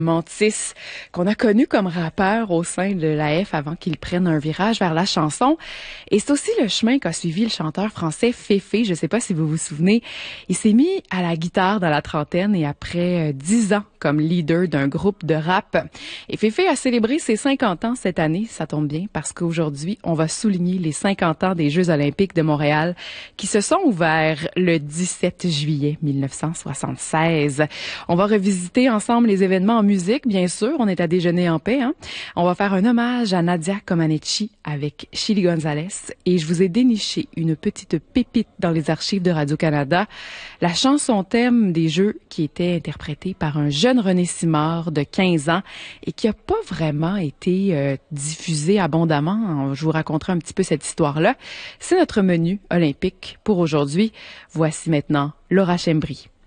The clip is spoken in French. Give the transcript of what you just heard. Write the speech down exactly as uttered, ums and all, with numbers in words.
Mantis, qu'on a connu comme rappeur au sein de l'A F avant qu'il prenne un virage vers la chanson. Et c'est aussi le chemin qu'a suivi le chanteur français Féfé. Je ne sais pas si vous vous souvenez. Il s'est mis à la guitare dans la trentaine et après dix ans comme leader d'un groupe de rap. Et Féfé a célébré ses cinquante ans cette année. Ça tombe bien parce qu'aujourd'hui, on va souligner les cinquante ans des Jeux olympiques de Montréal qui se sont ouverts le dix-sept juillet mille neuf cent soixante-seize. On va revisiter ensemble les événements en musique, bien sûr. On est à déjeuner en paix. Hein? On va faire un hommage à Nadia Comaneci avec Chili Gonzalez. Et je vous ai déniché une petite pépite dans les archives de Radio-Canada. La chanson thème des Jeux qui était interprétée par un jeune René Simard de quinze ans et qui a pas vraiment été euh, diffusée abondamment. Je vous raconterai un petit peu cette histoire-là. C'est notre menu olympique pour aujourd'hui. Voici maintenant Laura Chembry.